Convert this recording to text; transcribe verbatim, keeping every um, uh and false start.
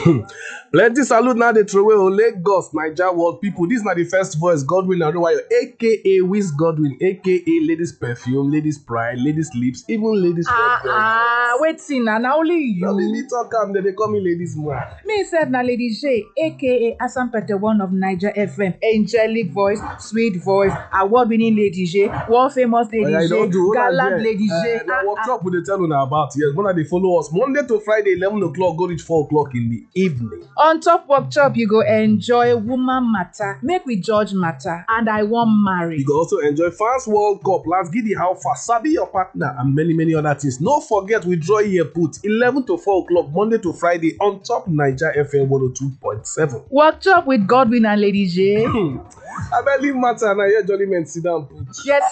Plenty salute now they throw away o Lagos, Naija world people. This na the first voice, Godwin Adebayo, aka Wiz Godwin, aka Ladies Perfume, Ladies Pride, Ladies Lips, even Ladies Ah ah, wait see na na only you. No be me talk am, they call me Ladies more. Me sef na Lady J, aka Asampete one of Niger F M, angelic voice, sweet voice, award-winning Lady J, world famous Lady Oh, yeah, you J, don't do all that gallant there. Lady J. Uh, now Ah, workshop with the tell una about yes. When they follow us Monday to Friday, eleven o'clock, go reach four o'clock in the evening. On top workshop, you go enjoy woman matter, make we judge matter, and I want marry. You can also enjoy Fans World Cup, Last Giddy How Far, Sabi Your Partner, and many, many other things. No forget, we draw here put eleven to four o'clock, Monday to Friday, on top Niger F M one oh two point seven. Workshop with Godwin and Lady J. I barely matter, and I hear Jolly Men sit down put. Yes,